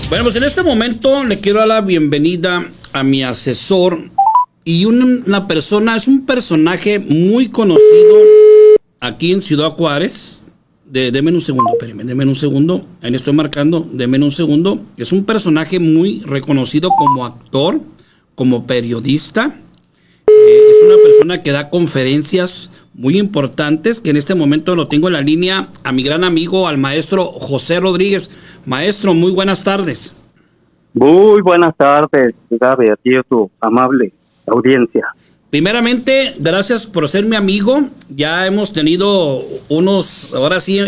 Bueno, pues en este momento le quiero dar la bienvenida a mi asesor y una persona, es un personaje muy conocido aquí en Ciudad Juárez. Deme un segundo, espérenme, deme un segundo, ahí le estoy marcando, deme un segundo. Es un personaje muy reconocido como actor, como periodista. Es una persona que da conferencias muy importantes, que en este momento lo tengo en la línea a mi gran amigo, al maestro José Rodríguez. Maestro, muy buenas tardes. Muy buenas tardes, Gaby, a ti y a tu amable audiencia. Primeramente, gracias por ser mi amigo. Ya hemos tenido ahora sí,